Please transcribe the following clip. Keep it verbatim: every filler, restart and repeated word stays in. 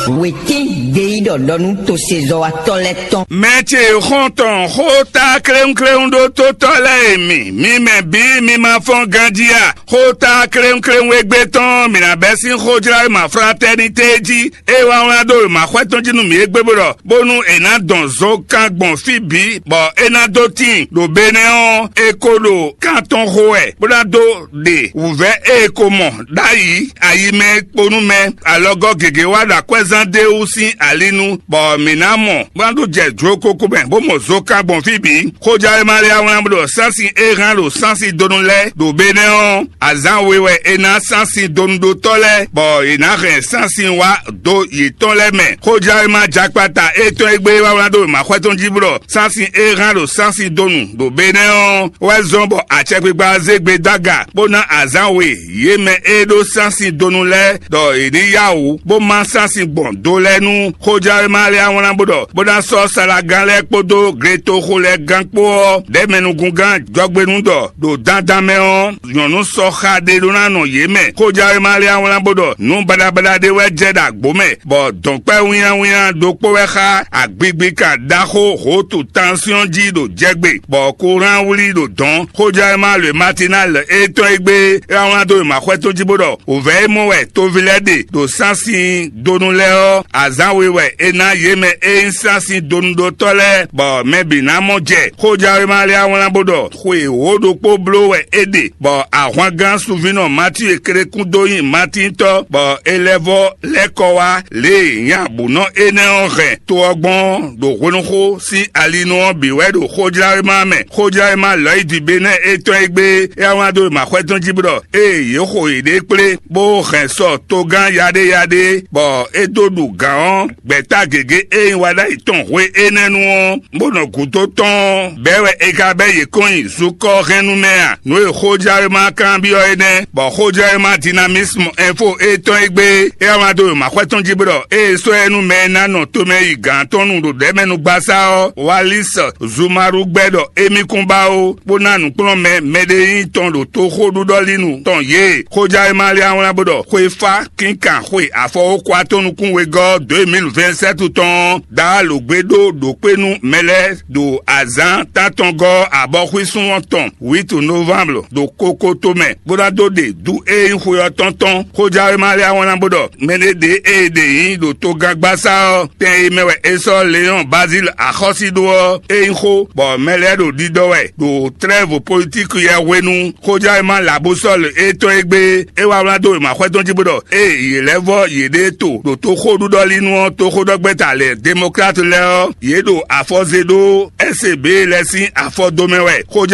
Wetin dey do lonu to sezo atoleton. Meche honton hota krem krem do to tole mi. Mi me bi mi ma fon gandia. Hota krem krem wegbeton. Mi na besin hojra ma fraternité ji. E wa wa do ma khweton ji nu mi egbeboro. Bonu ena don zo kan gbon fibi. Bo ena do tin do beneon ekolo kanton hoe. Boda do de ouve e komo. Dayi ayi me ponu me alogo gege wada kwezande usi alinu. Bo minamo. Bando je droko kuben. Bo mo zo kan gbon fibi. Hoja e mari awon do sansi e ran lo sansi donule do beneon. Azan wewe ena sansi don do tole. Bo ina ren sansi wa do yiton le men. Hoja e ma jakpata eto egbe wa do ma khweton jibro. Sansi e ran lo sansi donu do beneon. We zombo achekwe gba zegbe daga. Bona azan we yeme edo sansi donule do ini yawo. Bo ma sansi bon do lenu. Hoja e mari awon bodo. Bona so sala ganle podo greto khole gangpo. De menu gungan jogbenu do do dandameon. Yonu so khade lona no yeme. Hoja e mari awon bodo. Nu bada bada de we jeda gbome. Bo don pe wiyan wiyan do po we kha agbegbe ka daho ho to tension ji do jegbe. Bo courant wuli do don. Hoja e ma le matinal eto egbe. E awon do ma khweto jibodo. O ve mo we to vilede do sansi donu leo. Azan we we ena yeme e sansi donu do tole. Bo mebi na mo je. Hoja e ma le awon bodo. Khwe ho do po blo we ede. Bo awon gan souvino mati ekere kundoyin mati to. Bo elevo lekowa le yan buno ene onre. To ogbon do ronoko si alino biwe do hoja e ma me. Hoja e ma loy di bene eto egbe. E awon do ma khweton jibro. E ye ho ide ple. Bo ren so to gan yade yade. Bo edo du gan. Beta gege e wada iton we enenu. Bo no kuto ton. Bewe ekabe ye koyin zuko renu mea. No e hoja e ma kambio ene. Bo hoja e ma dynamisme info eto egbe. E awon do ma khweton jibro. E so enu me nano to me igan tonu do de menu gbasa o. Walis Zumaru gbedo emi kunba o. Bonanu plon me medeyin ton do to khodu dolinu. Ton ye. Hoja e mari awon bodo. Kwe fa kinkan kwe afo kwa tonu kunwe go deux mille vingt-sept ton. Da lo gbedo do penu mele do azan tatongo abo khwisun ton. huit novembre do koko tome. Boda do de du e khoyo tonton. Hoja e mari awon bodo. Mene de e de yin do to gagbasa o. Ten e mewe eso Leon Basile akhosi do e inho. Bo mele do didowe do trêve politique ya wenu. Hoja e ma la boussole eto egbe. E wa wala do ma khweton jibodo. E yelevo yede to do to khodu dolinu to khodo gbeta le démocrate le. Yedo afozedo S C B lesin afodomewe.